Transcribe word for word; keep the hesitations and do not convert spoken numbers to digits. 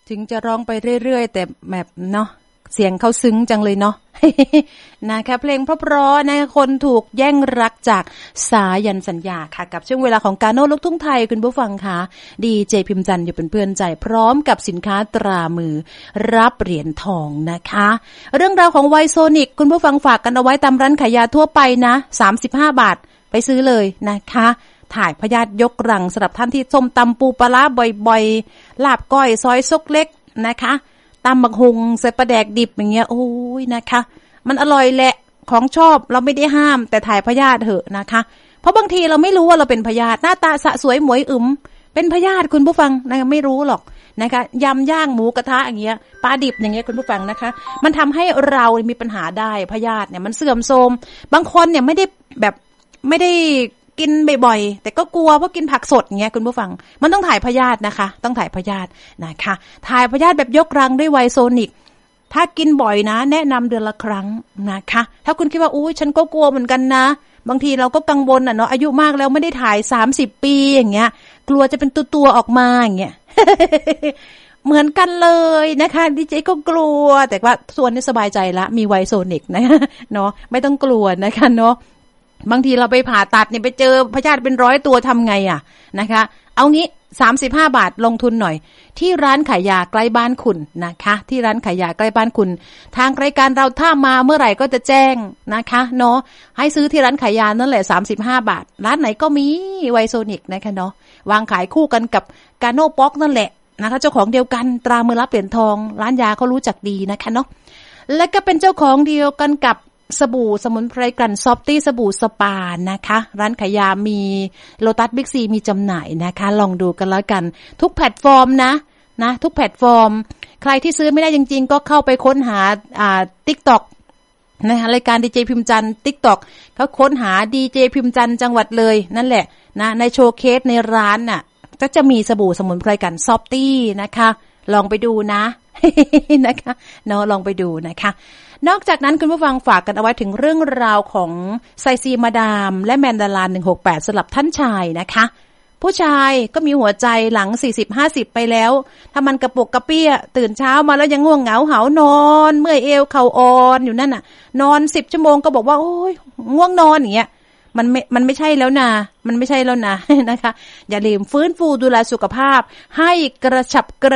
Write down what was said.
ถึงจะร้องไปเรื่อยๆแต่แบบเนาะเสียงเขาซึ้งจังเลยเนาะ นะคะเพลงเพราะๆนะคะคนถูกแย่งรักจากสายันสัญญาค่ะกับช่วงเวลาของกาโน่ลูกทุ่งไทยคุณผู้ฟังค่ะดีเจพิมพ์จันทร์อยู่เป็นเพื่อนใจพร้อมกับสินค้าตรามือรับเหรียญทองนะคะเรื่องราวของไวโซนิกคุณผู้ฟังฝากกันเอาไว้ตามร้านขายยาทั่วไปนะสามสิบห้าบาทไปซื้อเลยนะคะถ่ายพยาธิยกรังสำหรับท่านที่ส้มตำปูปลาร้าบ่อยๆลาบก้อยซอยซกเล็กนะคะตำบักฮุงใส่ปลาแดกดิบอย่างเงี้ยโอ้ยนะคะมันอร่อยแหละของชอบเราไม่ได้ห้ามแต่ถ่ายพยาธิเถอะนะคะเพราะบางทีเราไม่รู้ว่าเราเป็นพยาธิหน้าตาสะสวยหมวยอึมเป็นพยาธิคุณผู้ฟังนะไม่รู้หรอกนะคะยำย่างหมูกระทะอย่างเงี้ยปลาดิบอย่างเงี้ยคุณผู้ฟังนะคะมันทำให้เรามีปัญหาได้พยาธิเนี่ยมันเสื่อมโทรมบางคนเนี่ยไม่ได้แบบไม่ได้กินบ่อยๆแต่ก็กลัวเพราะกินผักสดอย่างเงี้ยคุณผู้ฟังมันต้องถ่ายพยาธินะคะต้องถ่ายพยาธินะคะถ่ายพยาธิแบบยกรังด้วยไวโซนิกถ้ากินบ่อยนะแนะนำเดือนละครั้งนะคะถ้าคุณคิดว่าอุ๊ยฉันก็กลัวเหมือนกันนะบางทีเราก็กังวลอ่ะเนาะอายุมากแล้วไม่ได้ถ่ายสามสิบปีอย่างเงี้ยกลัวจะเป็นตัวๆออกมาอย่างเงี้ย เหมือนกันเลยนะคะดิเจก็กลัวแต่ว่าส่วนนี้สบายใจละมีไวโซนิกนะเนาะไม่ต้องกลัวนะคะเนาะบางทีเราไปผ่าตัดเนี่ยไปเจอพยาธิเป็นร้อยตัวทำไงอ่ะนะคะเอางี้สามสิบห้าบาทลงทุนหน่อยที่ร้านขายยาใกล้บ้านคุณนะคะที่ร้านขายยาใกล้บ้านคุณทางรายการเราถ้ามาเมื่อไหร่ก็จะแจ้งนะคะเนาะให้ซื้อที่ร้านขายยานั่นแหละสามสิบห้าบาทร้านไหนก็มีไวโซนิกนะคะเนาะวางขายคู่กันกับกาโน่ป๊อกนั่นแหละนะคะเจ้าของเดียวกันตรามือรับเหรียญทองร้านยาเขารู้จักดีนะคะเนาะและก็เป็นเจ้าของเดียวกันกับสบู่สมุนไพรกลั่นซอฟตี้สบู่สปานะคะร้านขายยามีโลตัสบิ๊กซีมีจำหน่ายนะคะลองดูกันแล้วกันทุกแพลตฟอร์มนะนะทุกแพลตฟอร์มใครที่ซื้อไม่ได้จริงๆก็เข้าไปค้นหาอ่า TikTok นะคะรายการดีเจพิมพ์จันทร์ TikTok เขาค้นหาดีเจพิมพ์จันทร์จังหวัดเลยนั่นแหละนะในโชว์เคสในร้านน่ะก็จะมีสบู่สมุนไพรกลั่นซอฟตี้นะคะลองไปดูนะ นะคะเนาะลองไปดูนะคะนอกจากนั้นคุณผู้ฟังฝากกันเอาไว้ถึงเรื่องราวของไซซีมาดามและแมนดาลานหนึ่งหกแปดสำหรับท่านชายนะคะผู้ชายก็มีหัวใจหลัง สี่สิบห้าสิบ ไปแล้วถ้ามันกระปุกกระเปี้ยตื่นเช้ามาแล้วยังง่วงเหงาหาวนอนเมื่อยเอวเข่าอ่อนอยู่นั่นน่ะนอนสิบชั่วโมงก็บอกว่าโอ๊ยง่วงนอนอย่างเงี้ยมันไม่มันไม่ใช่แล้วนะมันไม่ใช่แล้วนะนะคะอย่าลืมฟื้นฟูดูแลสุขภาพให้กระฉับกระ